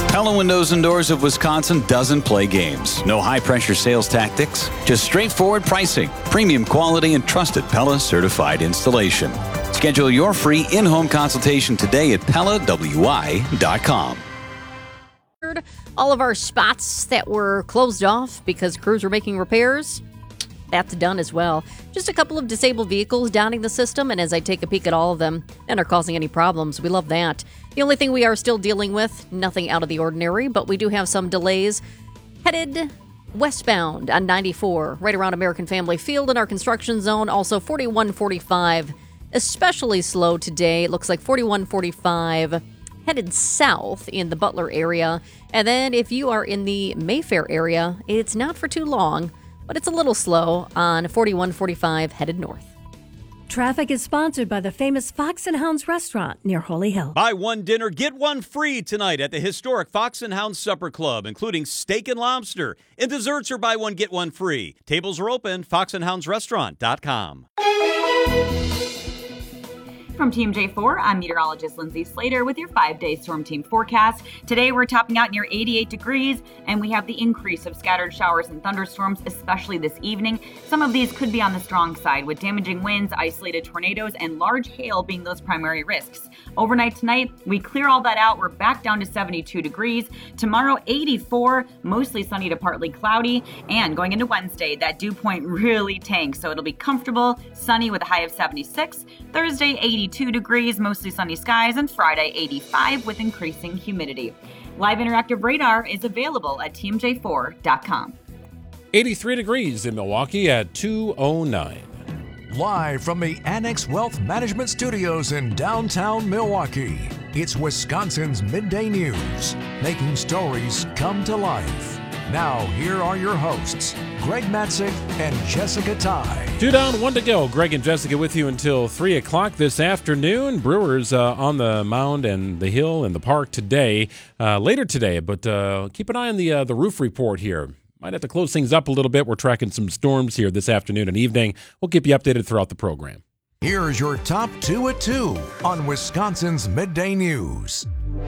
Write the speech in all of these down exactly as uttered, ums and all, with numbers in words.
Pella Windows and Doors of Wisconsin doesn't play games. No high-pressure sales tactics, just straightforward pricing, premium quality, and trusted Pella certified installation. Schedule your free in-home consultation today at Pella W I dot com. All of our spots that were closed off because crews were making repairs, that's done as well. Just a couple of disabled vehicles downing the system, and as I take a peek at all of them, and are causing any problems, we love that. The only thing we are still dealing with, nothing out of the ordinary, but we do have some delays headed westbound on ninety-four, right around American Family Field in our construction zone. Also forty-one forty-five, especially slow today. It looks like forty-one forty-five headed south in the Butler area. And then if you are in the Mayfair area, it's not for too long, but it's a little slow on forty-one forty-five headed north. Traffic is sponsored by the famous Fox and Hounds restaurant near Holy Hill. Buy one dinner, get one free tonight at the historic Fox and Hounds Supper Club, including steak and lobster. And desserts are buy one, get one free. Tables are open, fox and hounds restaurant dot com. From Team J four, I'm meteorologist Lindsay Slater with your five-day storm team forecast. Today, we're topping out near eighty-eight degrees, and we have the increase of scattered showers and thunderstorms, especially this evening. Some of these could be on the strong side, with damaging winds, isolated tornadoes, and large hail being those primary risks. Overnight tonight, we clear all that out. We're back down to seventy-two degrees. Tomorrow, eighty-four, mostly sunny to partly cloudy. And going into Wednesday, that dew point really tanks, so it'll be comfortable, sunny with a high of seventy-six. Thursday, eighty-two degrees, mostly sunny skies, and Friday, eighty-five with increasing humidity. Live interactive radar is available at T M J four dot com. eighty-three degrees in Milwaukee at two oh nine. Live from the Annex Wealth Management Studios in downtown Milwaukee, it's Wisconsin's Midday News, making stories come to life. Now, here are your hosts, Greg Matzik and Jessica Ty. Two down, one to go. Greg and Jessica with you until three o'clock this afternoon. Brewers uh, on the mound and the hill and the park today, uh, later today. But uh, keep an eye on the uh, the roof report here. Might have to close things up a little bit. We're tracking some storms here this afternoon and evening. We'll keep you updated throughout the program. Here's your top two at two on Wisconsin's Midday News.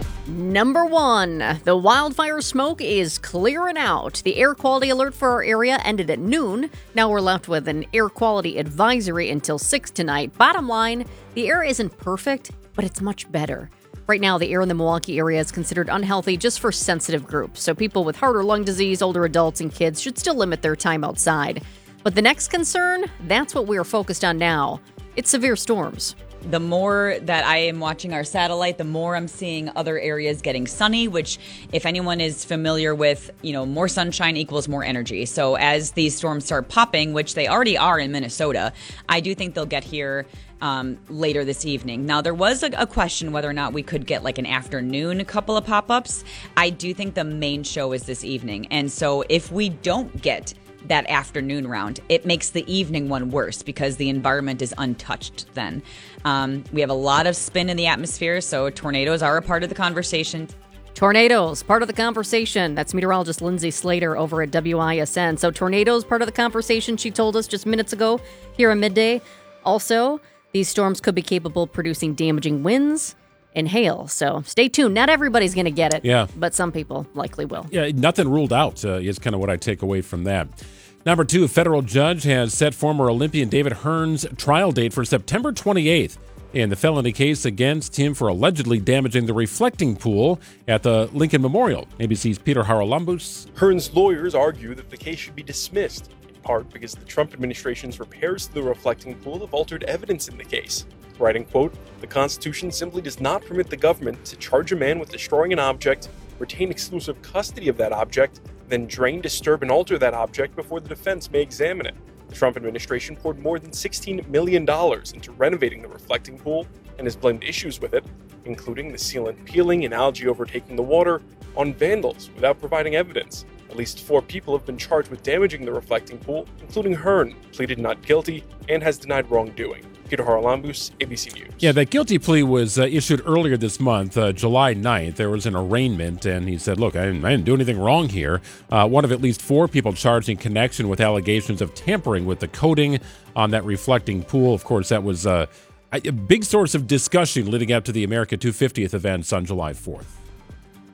Number one, the wildfire smoke is clearing out. The air quality alert for our area ended at noon. Now we're left with an air quality advisory until six tonight. Bottom line, the air isn't perfect, but it's much better. Right now, the air in the Milwaukee area is considered unhealthy just for sensitive groups. So people with heart or lung disease, older adults, and kids should still limit their time outside. But the next concern, that's what we are focused on now. It's severe storms. The more that I am watching our satellite, the more I'm seeing other areas getting sunny, which if anyone is familiar with, you know, more sunshine equals more energy. So as these storms start popping, which they already are in Minnesota, I do think they'll get here um, later this evening. Now, there was a, a question whether or not we could get like an afternoon couple of pop-ups. I do think the main show is this evening. And so if we don't get that afternoon round, it makes the evening one worse because the environment is untouched then. Um, we have a lot of spin in the atmosphere, so tornadoes are a part of the conversation. Tornadoes, part of the conversation. That's meteorologist Lindsay Slater over at W I S N. So tornadoes, part of the conversation, she told us just minutes ago here at midday. Also, these storms could be capable of producing damaging winds and hail. So stay tuned. Not everybody's going to get it, yeah, but some people likely will. Yeah, nothing ruled out uh, is kind of what I take away from that. Number two, a federal judge has set former Olympian David Hearn's trial date for September twenty-eighth in the felony case against him for allegedly damaging the reflecting pool at the Lincoln Memorial. A B C's Peter Haralambous. Hearn's lawyers argue that the case should be dismissed, in part because the Trump administration's repairs to the reflecting pool have altered evidence in the case. Writing, quote, "The Constitution simply does not permit the government to charge a man with destroying an object, retain exclusive custody of that object, then drain, disturb, and alter that object before the defense may examine it." The Trump administration poured more than sixteen million dollars into renovating the reflecting pool and has blamed issues with it, including the sealant peeling and algae overtaking the water, on vandals without providing evidence. At least four people have been charged with damaging the reflecting pool, including Hearn, pleaded not guilty, and has denied wrongdoing. Peter Haralambous, A B C News. Yeah, that guilty plea was uh, issued earlier this month, uh, July ninth. There was an arraignment, and he said, look, I didn't, I didn't do anything wrong here. Uh, one of at least four people charged in connection with allegations of tampering with the coating on that reflecting pool. Of course, that was uh, a big source of discussion leading up to the America two fiftieth events on July fourth.